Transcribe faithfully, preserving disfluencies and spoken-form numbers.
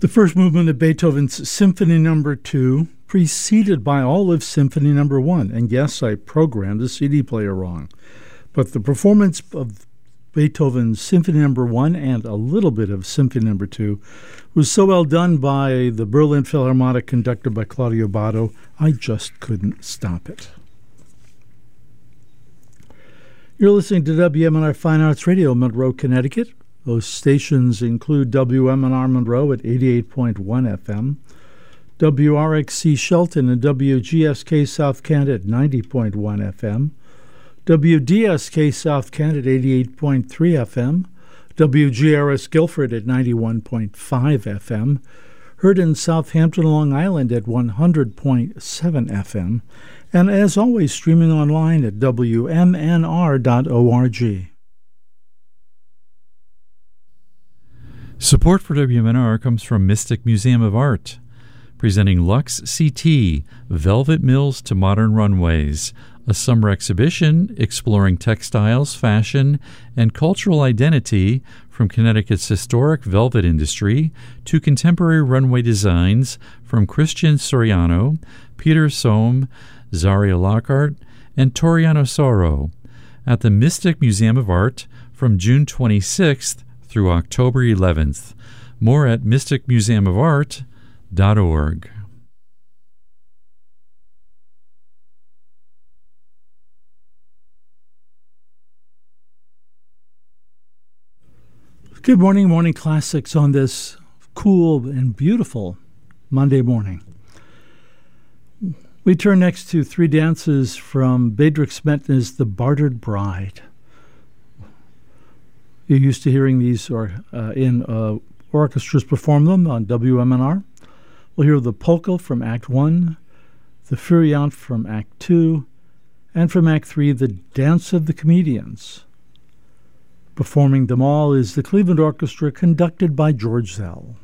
The first movement of Beethoven's Symphony Number Two, preceded by all of Symphony Number One. And yes, I programmed the C D player wrong. But the performance of Beethoven's Symphony Number One and a little bit of Symphony Number Two was so well done by the Berlin Philharmonic conducted by Claudio Bado, I just couldn't stop it. You're listening to W M N R Fine Arts Radio, Monroe, Connecticut. Those stations include W M N R Monroe at eighty-eight point one F M, W R X C Shelton and W G S K South Kent at ninety point one F M, W D S K South Kent at eighty-eight point three F M, W G R S Guilford at ninety-one point five F M, heard in Southampton, Long Island at one hundred point seven F M, and as always, streaming online at W M N R dot org. Support for W M N R comes from Mystic Museum of Art, presenting Lux C T, Velvet Mills to Modern Runways, a summer exhibition exploring textiles, fashion, and cultural identity from Connecticut's historic velvet industry to contemporary runway designs from Christian Soriano, Peter Sohm, Zaria Lockhart, and Toriano Soro at the Mystic Museum of Art from June twenty-sixth through October eleventh. More at mystic museum of art dot org. Good morning, Morning Classics on this cool and beautiful Monday morning. We turn next to three dances from Bedřich Smetana's The Bartered Bride. You're used to hearing these or uh, in uh, orchestras perform them on W M N R. We'll hear the polka from Act One, the Furiant from Act Two, and from Act Three, the Dance of the Comedians. Performing them all is the Cleveland Orchestra conducted by George Zell.